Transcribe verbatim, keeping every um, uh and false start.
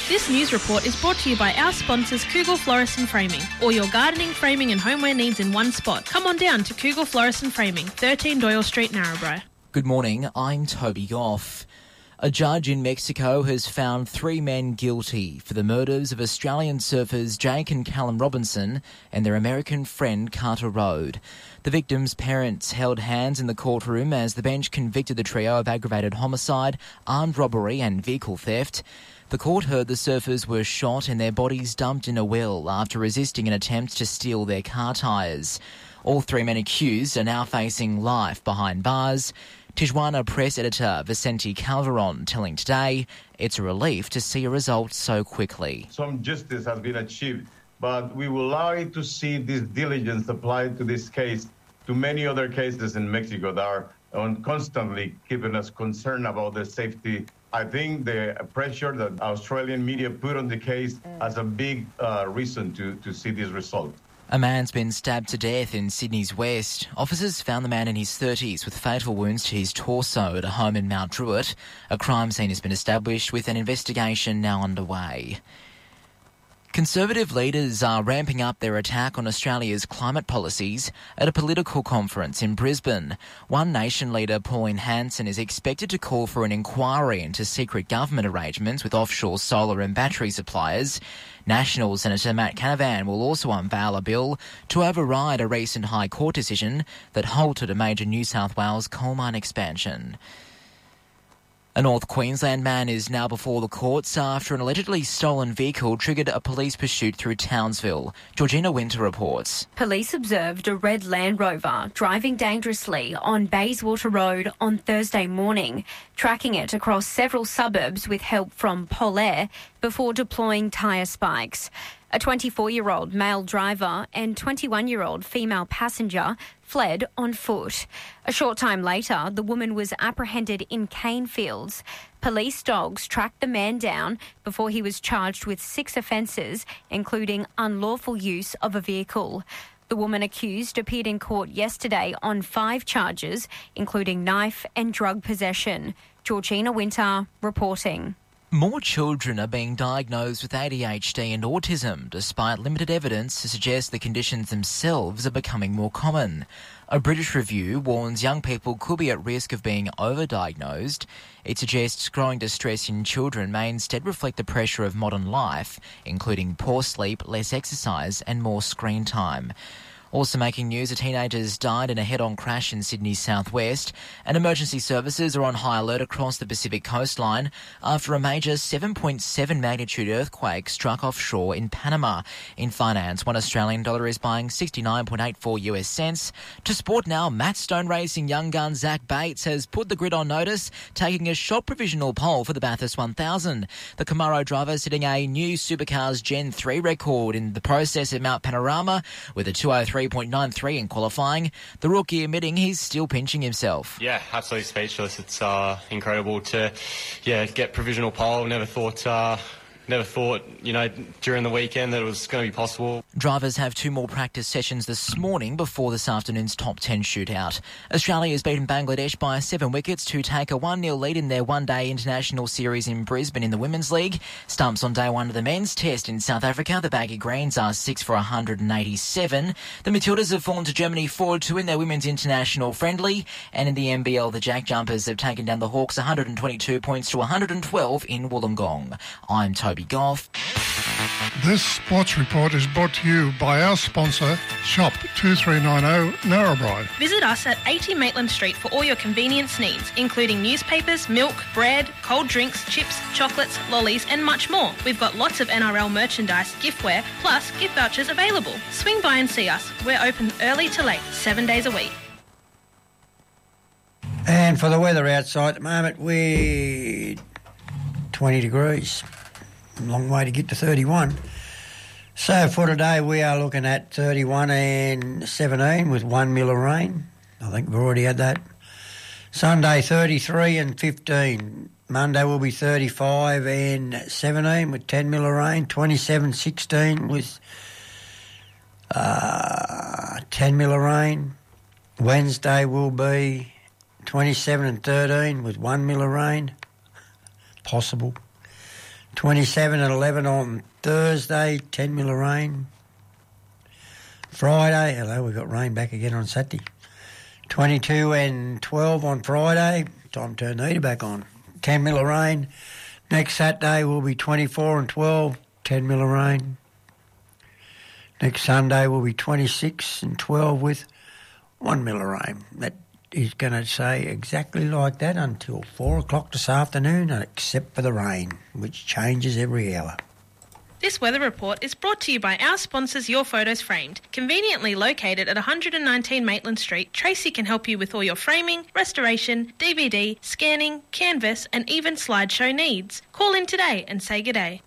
This news report is brought to you by our sponsors Kugel Florist and Framing. All your gardening, framing and homeware needs in one spot. Come on down to Kugel Florist and Framing, thirteen Doyle Street, Narrabri. Good morning, I'm Toby Goff. A judge in Mexico has found three men guilty for the murders of Australian surfers Jake and Callum Robinson and their American friend Carter Road. The victims' parents held hands in the courtroom as the bench convicted the trio of aggravated homicide, armed robbery and vehicle theft. The court heard the surfers were shot and their bodies dumped in a well after resisting an attempt to steal their car tyres. All three men accused are now facing life behind bars. Tijuana press editor Vicente Calderon telling Today it's a relief to see a result so quickly. Some justice has been achieved, but we would like to see this diligence applied to this case, to many other cases in Mexico that are on constantly keeping us concerned about the safety. I think the pressure that Australian media put on the case has a big uh, reason to, to see this result. A man's been stabbed to death in Sydney's west. Officers found the man in his thirties with fatal wounds to his torso at a home in Mount Druitt. A crime scene has been established with an investigation now underway. Conservative leaders are ramping up their attack on Australia's climate policies at a political conference in Brisbane. One Nation leader, Pauline Hanson, is expected to call for an inquiry into secret government arrangements with offshore solar and battery suppliers. National Senator Matt Canavan will also unveil a bill to override a recent High Court decision that halted a major New South Wales coal mine expansion. A North Queensland man is now before the courts after an allegedly stolen vehicle triggered a police pursuit through Townsville. Georgina Winter reports. Police observed a red Land Rover driving dangerously on Bayswater Road on Thursday morning, tracking it across several suburbs with help from Polair before deploying tyre spikes. A twenty-four-year-old male driver and twenty-one-year-old female passenger fled on foot. A short time later, the woman was apprehended in Canefields. Police dogs tracked the man down before he was charged with six offences, including unlawful use of a vehicle. The woman accused appeared in court yesterday on five charges, including knife and drug possession. Georgina Winter reporting. More children are being diagnosed with A D H D and autism, despite limited evidence to suggest the conditions themselves are becoming more common. A British review warns young people could be at risk of being overdiagnosed. It suggests growing distress in children may instead reflect the pressure of modern life, including poor sleep, less exercise and more screen time. Also making news, a teenager has died in a head-on crash in Sydney's southwest, and emergency services are on high alert across the Pacific coastline after a major seven point seven magnitude earthquake struck offshore in Panama. In finance, one Australian dollar is buying sixty-nine point eight four U S cents. To sport now, Matt Stone Racing young gun Zach Bates has put the grid on notice, taking a short provisional pole for the Bathurst one thousand. The Camaro driver setting a new Supercars Gen three record in the process at Mount Panorama with a two oh three point nine three in qualifying. The rookie admitting he's still pinching himself. Yeah, absolutely speechless. It's uh, incredible to, yeah, get provisional pole. Never thought, uh, never thought, you know, during the weekend that it was going to be possible. Drivers have two more practice sessions this morning before this afternoon's top ten shootout. Australia has beaten Bangladesh by seven wickets to take a one nil lead in their one-day international series in Brisbane in the Women's League. Stumps on day one of the men's test in South Africa. The Baggy Greens are six for one hundred eighty-seven. The Matildas have fallen to Germany four two in their women's international friendly. And in the N B L, the Jack Jumpers have taken down the Hawks one hundred twenty-two points to one hundred twelve in Wollongong. I'm Toby Goff. This sports report is brought to you by our sponsor, Shop two three nine zero Narrabri. Visit us at eighty Maitland Street for all your convenience needs, including newspapers, milk, bread, cold drinks, chips, chocolates, lollies and much more. We've got lots of N R L merchandise, giftware, plus gift vouchers available. Swing by and see us. We're open early to late, seven days a week. And for the weather outside at the moment, we're twenty degrees. Long way to get to thirty-one. So for today, we are looking at thirty-one and seventeen with one mil of rain. I think we've already had that. Sunday, thirty-three and fifteen. Monday will be thirty-five and seventeen with ten mil of rain. twenty-seven, sixteen with uh, ten mil of rain. Wednesday will be twenty-seven and thirteen with one mil of rain. Possible. twenty-seven and eleven on Thursday, ten mil of rain. Friday, hello, we've got rain back again on Saturday. twenty-two and twelve on Friday. Time to turn the heater back on. ten mil of rain. Next Saturday will be twenty-four and twelve, ten mil of rain. Next Sunday will be twenty-six and twelve with one mil of rain. That is going to stay exactly like that until four o'clock this afternoon, except for the rain, which changes every hour. This weather report is brought to you by our sponsors Your Photos Framed. Conveniently located at one nineteen Maitland Street, Tracy can help you with all your framing, restoration, D V D, scanning, canvas and even slideshow needs. Call in today and say good day.